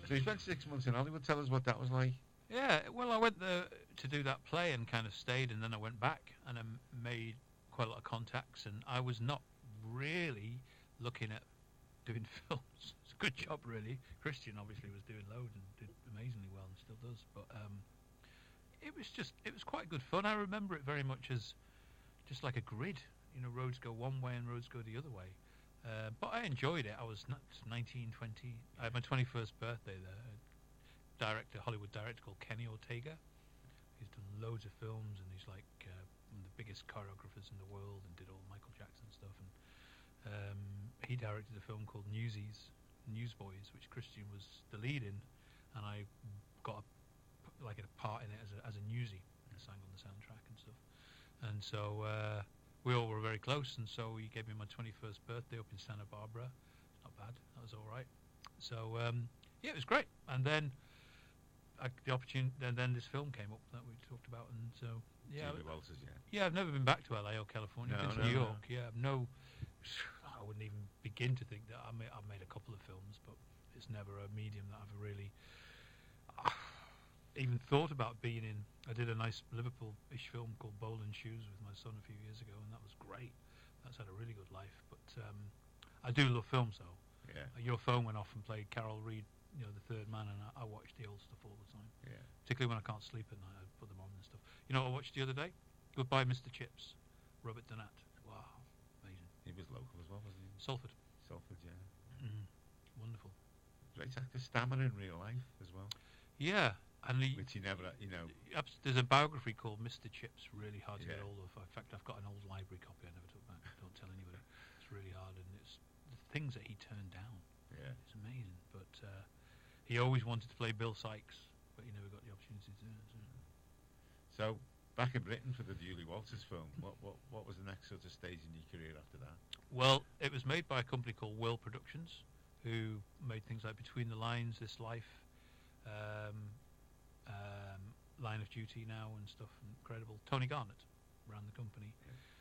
So you spent 6 months in Hollywood. Tell us what that was like. Yeah, well, I went there to do that play and kind of stayed, and then I went back and I made quite a lot of contacts, and I was not really looking at doing films. It's a good job, really. Christian obviously was doing loads and did amazingly well and still does, but it was quite good fun. I remember it very much as just like a grid. You know, roads go one way and roads go the other way. But I enjoyed it. I was 19, 20. I had my 21st birthday there. Hollywood director called Kenny Ortega. He's done loads of films and he's like one of the biggest choreographers in the world and did all Michael Jackson stuff. And he directed a film called Newsboys, which Christian was the lead in, and I got a part in it as a newsie and sang on the soundtrack and stuff. And so we all were very close, and so he gave me my 21st birthday up in Santa Barbara. Not bad. That was all right. So yeah, it was great. And then the opportunity. Then this film came up that we talked about, and so yeah. Julie Walters, yeah. Yeah, I've never been back to LA or California. I've been to New York. Yeah, I wouldn't even begin to think that I've made a couple of films, but it's never a medium that I've really even thought about being in. I did a nice Liverpool-ish film called Bowl and Shoes with my son a few years ago, and that was great. That's had a really good life. But I do love films, though. Yeah. Your phone went off and played Carol Reed, The Third Man, and I watch the old stuff all the time. Yeah. Particularly when I can't sleep at night, I put them on and stuff. You know what I watched the other day? Goodbye, Mr. Chips. Robert Donat. Wow, amazing. He was local as well, wasn't he? Salford. Salford, yeah. Wonderful. Great actor, stamina in real life as well. Yeah, and which he never, There's a biography called Mr. Chips, really hard to get Yeah. hold of. In fact, I've got an old library copy I never took back. Don't tell anybody. It's really hard, and it's the things that he turned down. Yeah. It's amazing. But he always wanted to play Bill Sykes, but he never got the opportunity to do it. So back in Britain for the Julie Walters film, what was the next sort of stage in your career after that? Well, it was made by a company called Will Productions, who made things like Between the Lines, This Life, Line of Duty now and stuff. Incredible. Tony Garnett ran the company. Yeah.